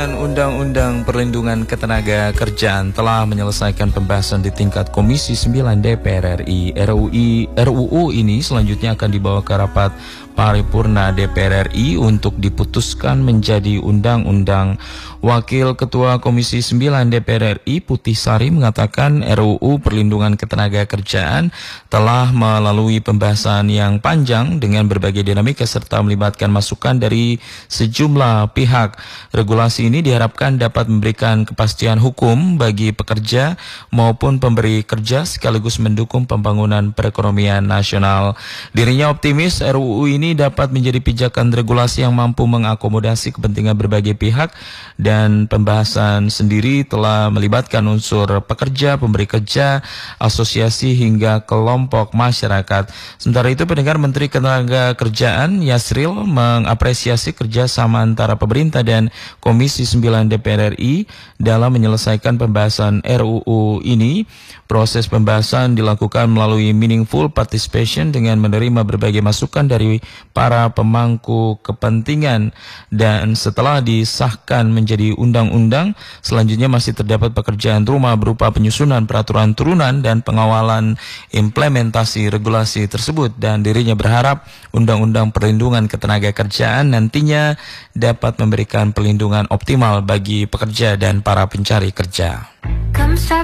Dan Undang-Undang Perlindungan Ketenaga Kerjaan telah menyelesaikan pembahasan di tingkat Komisi 9 DPR RI. RUU ini selanjutnya akan dibawa ke rapat paripurna DPR RI untuk diputuskan menjadi undang-undang. Wakil Ketua Komisi 9 DPR RI Putih Sari mengatakan RUU Perlindungan Ketenaga Kerjaan telah melalui pembahasan yang panjang dengan berbagai dinamika serta melibatkan masukan dari sejumlah pihak. Regulasi ini diharapkan dapat memberikan kepastian hukum bagi pekerja maupun pemberi kerja sekaligus mendukung pembangunan perekonomian nasional. Dirinya optimis RUU ini dapat menjadi pijakan regulasi yang mampu mengakomodasi kepentingan berbagai pihak dan pembahasan sendiri telah melibatkan unsur pekerja, pemberi kerja, asosiasi hingga kelompok masyarakat. Sementara itu pendengar Menteri Ketenagakerjaan Yasril mengapresiasi kerjasama antara pemerintah dan Komisi 9 DPR RI dalam menyelesaikan pembahasan RUU ini. Proses pembahasan dilakukan melalui meaningful participation dengan menerima berbagai masukan dari para pemangku kepentingan, dan setelah disahkan menjadi undang-undang, selanjutnya masih terdapat pekerjaan rumah berupa penyusunan peraturan turunan dan pengawalan implementasi regulasi tersebut, dan dirinya berharap Undang-Undang Perlindungan Ketenagakerjaan nantinya dapat memberikan perlindungan optimal bagi pekerja dan para pencari kerja.